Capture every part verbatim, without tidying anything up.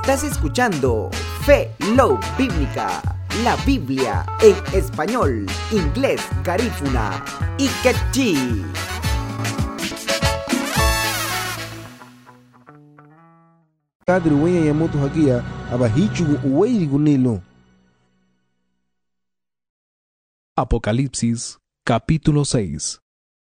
Estás escuchando Fe Love Bíblica, la Biblia en español, inglés, garífuna y quechí. Kadri wenya ya moto hagia aba hichu uwei gunilo. Apocalipsis capítulo seis.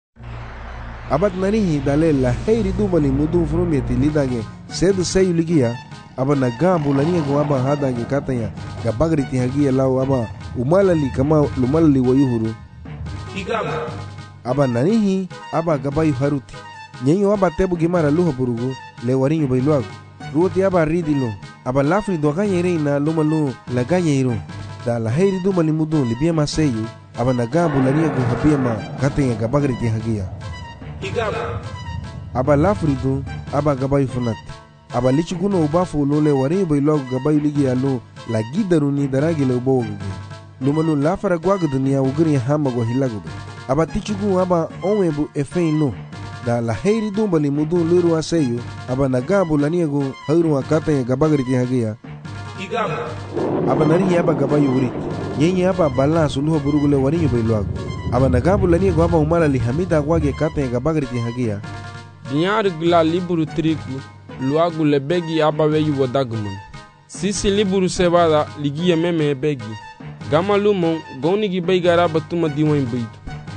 Abat narihi dale la heiri dubali mudu frumeti lidage sed seyu ligia aba nagambu lania go aba hadage katanya gabagriti hagia lau aba umalali kama lumalali wayuhuru Igama aba narihi aba gabayu haruti nyenyo aba tebu gimara luha burugu le warinyo bailuago ruoti aba ridilo aba lafri do ganya reina lumalu la ganya iru da la heiri dumali mudu libia maseyu aba nagambu lania go habia ma katanya gabagriti hagia Igama aba lafridu aba gabayu funat aba lichiguno ubafu lole warin bailogu gabayu ligi alo la gidaruni daragi le ubogu lumalu lafara gwagu dunia ugri hama go hilagu aba tichugu aba onwebu efein lo da la heiri dumbali mudu liru aseyu aba nagabu laniegu hairu akata gabagriti hagia Igama aba nari aba gabayu urit nyenye aba balansu luho burugule warin bailogu aba nagabu laniegu aba umala li hamida gwage kata gabagriti hagia Dinheiro gla libro trigo, luago lebegi abaweyu wadagman. Sisi libro cevada ligia meme begi. Gama lumon goni gi beigara batuma diwan beitu.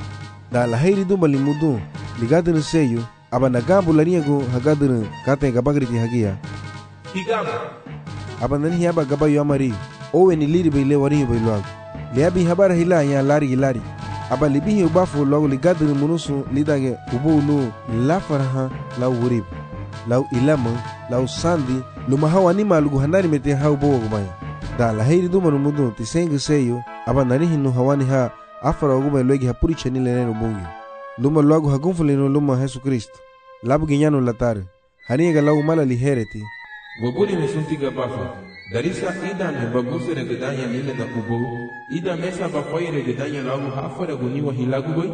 Da la heiri dumbali mudu ligadin seyu aba nagabu laniegu hagadin kata gabagriti hagia Igama aba nani aba gabayu amari owe ni liri beile warin bailuago liabi habara hila ya lari hilari aba libihi ubafu logo ligadin munusu lidage ubulu lafaraha lau urib lau ilama lau sandi luma hawa ni malugu hanari mete hau bogo gumaya da la heiri dumanu mudu tisengi seyo aba nani hinu hawani ha afara oguma logi hapuri chani leneno bungi luma logo hagunfulino luma Jesu Kristo labu ginyano latare haniga lau mala lihereti Gobuli mesuntiga bafa Darisa ida me babuse regedanya lile na ubo Ida mesa bafai regedanya lagu hafara guniwa hilagu boy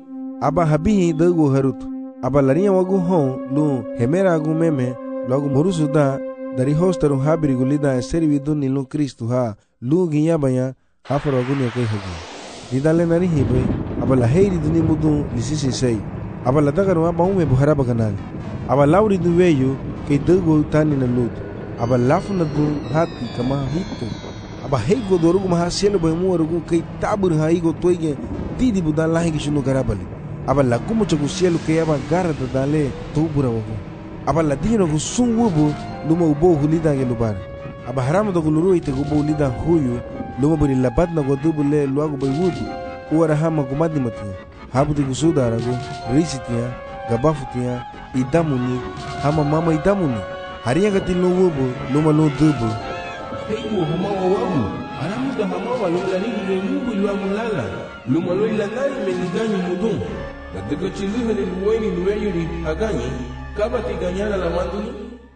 aba habihi dagu harutu aba lariya wagu hon lu hemera agu meme logo murusu da dari hostaru habiri gulida servi duni lu Kristo ha lu ginyabanya hafara guniwa kai hagi didale nari hibe aba la heiri duni mudu lisisi sei aba la dagaru aba ume buharaba kanali aba lauri du weyu kay dagu tani na lut aba lafuna du hati kama hito aba heigo dorugu maha selo bay muwarugu kay tabur ha igo toige didi budan lahi gishunu garabali aba la gumu chagu selo kay aba garada dale tubura wagu aba la dino gu sun wubu luma ubo hulida ge lubar aba haramu do guluru ite gubo hulida huyu luma buri labat na go dubule luagu bay wudu uwara hama gumadi matia habu de gusuda aragu risitia gabafutia idamuni hama mama idamuni hariya gatil no wubu luma no dubu Heimu hama wawabu Haramu da hama wa lola nini mungu luagu lala Luma lo ilanari meniganyi mudun Daga chiliha ni luweni luweyu ni haganyi Kaba tiganyana la manduni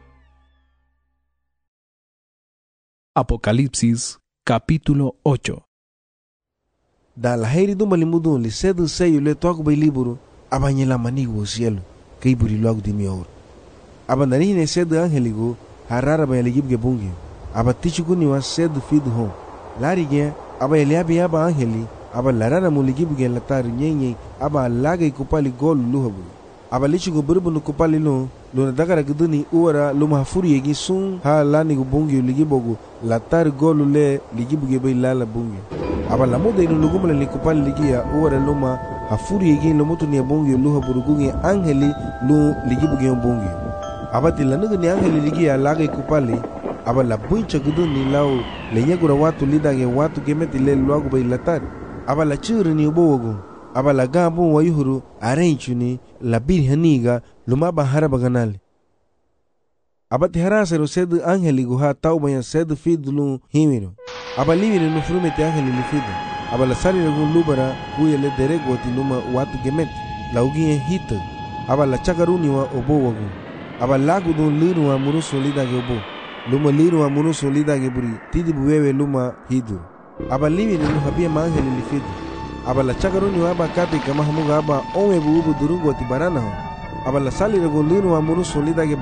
Apocalipsis capítulo ocho. Da la heiri dumbali mudu li sedu seyu le toagu bay liburu abanyela manigu cielo kay buri loagu di mior aba narine sedu angeligu harara bay ligibge bungi aba tichuguni wa sedu fidu hon larige aba eliabi aba angeli aba larara mu ligibge latari nyenye aba lagay kupali gol luhabu aba lichigo burbunu kupali lo luna dagara guduni uwara luma hafuri yegi sun ha lani bungi ligibogu latari gol le ligibge bay lala bungi aba lamuda inu lugumala likupali ligia uwara luma hafuri yegi lomutu ni bungi luha burugungi angeli lu ligibuge bungi aba tilanugu ni angeli ligia lagay kupali aba la buncha guduni lau lenyagura watu lidage watu gemeti le luagu bay latari aba la churi ni ubowogu aba la gambu wayuhuru arenchuni la birhaniga lumaba haraba ganali aba tiharasero sedu angeli guha taubaya sedu fidulu himiro aba livire no frumete angeli lifido aba la sari gun lubara huye le derego ti luma watu gemeti la ugie hita aba la chagaruni wa obowogu aba lagu dun liru wa muruso lidage obo luma liru wa muruso lidage buri tidi buwewe luma hidu aba livire no habia mangeli lifido aba la chagaruni wa aba kati kama hamuga aba onwe buubu durungo ti barana ho aba la sali gun liru wa muruso lidage